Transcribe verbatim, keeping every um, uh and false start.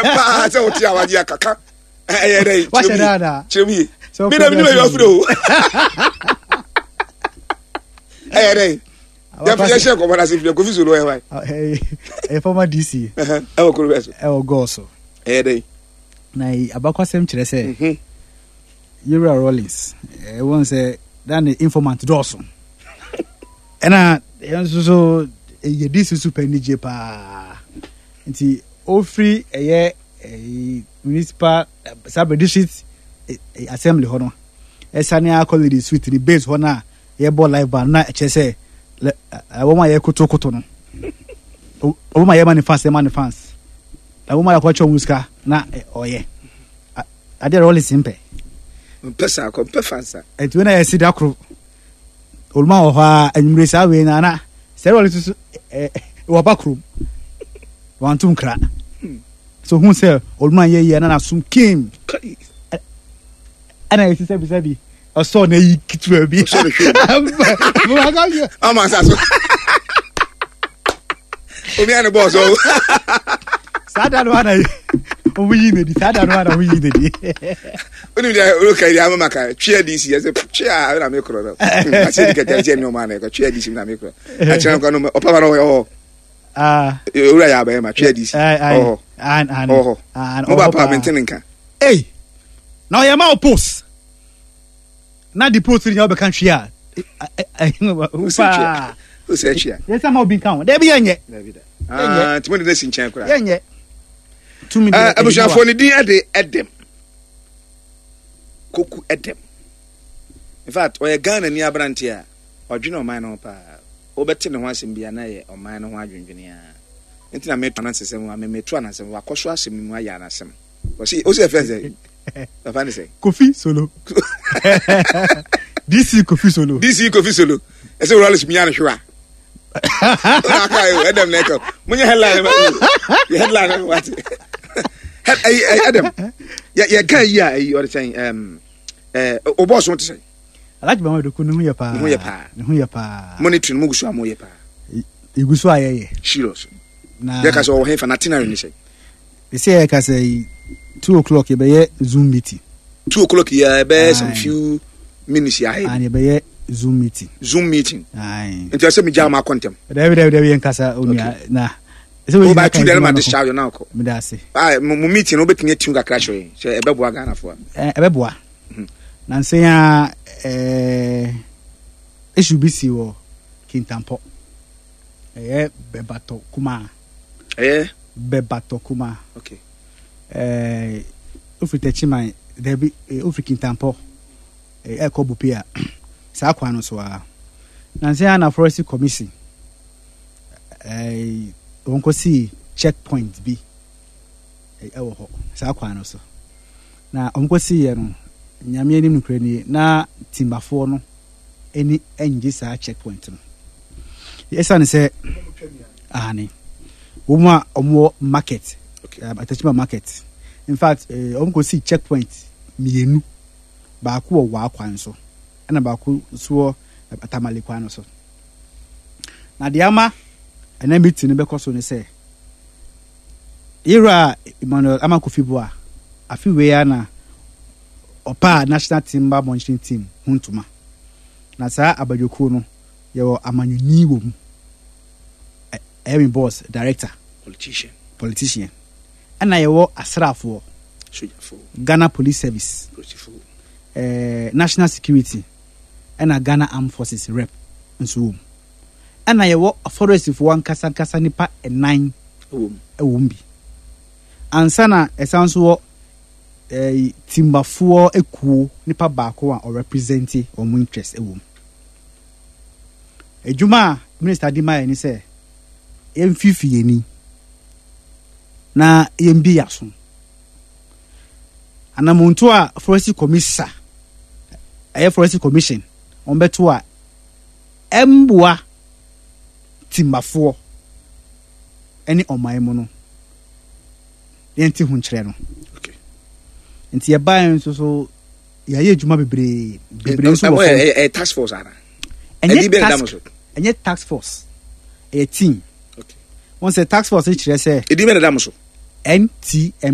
pa say oti awaji akaka eh eh what say that chemi me na me no you afro eh eh ya fi share ko bana se fi ko fi so lo eh why eh eh former D C eh e wo ko beso e wo go so eh eh na abakwasem kire say mhm Yura Rollins eh won say dan informant doso ena yanso so ye D C super nije pa nti ofri eye municipal sub district assembly hono esania college suite ni base hona ye ball live band na eche say wo ma ye kotokoto no wo ma ye manifest manifest na wo ma ya kwacho muska na oye ade Rollins impe mpesa ko mpefansa enti we na ye sida kro olma ho ha anwure sa we na na Rollins eh wo bakro wantum kra so who say olma ye ye na sum kim ana yesi sabi sabi o so na yi kitwa bi mo aga ye ama sa so o mi ana boss o sada no ana o wi ne di sada no ana wi ne di oni dia o kai dia mama ka twa D C yese twa na me kro no ase di ka je mi o ma na ka twa D C na me kro a chan ko no o pa no o ah ura ya ba ma twa D C oh an an oh an o ba pa maintain nka eh now ya ma post na di post ni ya be kan twa a upa o se twa yes am obi kan dey be yenye ah timo de sin chan kra yenye two minutes ah abusha fo ni din ade edem koku edem in fact o ye Ghana ni abrante a odwene o man no pa obete ne ho asem bia na ye o man no ho adwendwene a enti na me twana sesem wa me metu anasem wa koso asem mu aya anasem o si o si efeze afani say Kofi Solo D C Kofi Solo D C Kofi Solo ese Rollins mi an hwa aka yo edem na ko munya headline the headline what head ay Adam ya ya kan ya ay or saying um eh o boss want to say alaji ba do kunu ya pa hu ya pa hu ya pa monitoring mu gusu amoye pa igusu ayeye serious na ya ka so o hefa na tinary ni say they say ka say two o'clock e be Zoom meeting two o'clock ya be some few minutes ya he and e be Zoom meeting Zoom meeting ai enti say me jama contem David David David nkasa onua na so we ba two dem ma discharge now ko me da say ah mu meeting no betinye tune kakra hwe say e be boa Ghana fo e be boa na nse ya eh esubisi wo Kintampo eh bebato kuma eh bebato kuma okay eh ofitechi man there be ofri Kintampo eh ekobupia sa kwa no so a na nse ya na forest commission eh wonko si checkpoint bi eh ewo ho sa kwa no so na wonko si ye no nyame anim nukre ni na timbafo no eni enje sa checkpoint no yesa ne se ani woma omo market okay atachima market in fact eh wonko si checkpoint mienu ba ko wo akwan so na ba ko so atamale kwa no so na de ama ena meeting be koso ne se Ira Emmanuel Amakofiboa afi we ya na opa national team ba monitoring team huntuma na sa abadwoku no ye wo amanyuni wo mu Emi boss director politician politician ana ye wo asrafo sojafo Ghana Police Service politifo eh national security ana Ghana Armed Forces rep nso wo ana ye wo forest fo wan kasa kasa nipa nine wo wo mbi ansana esanso wo eh timbafo ekuo nipa baako a o represent o mo interest ewo ejuma minister Dima ni say emfifi yeni na yembi yaso anamuntu a forest commissioner aye forest commission on beto a emboa timbafo eni oman mu no yenti hu nkyere no okay enti ye ban so so ya ye adwuma bebre bebre so wo eh task force ana enye task enye task force e team okay once a task force e kire say edi be na dam so N T M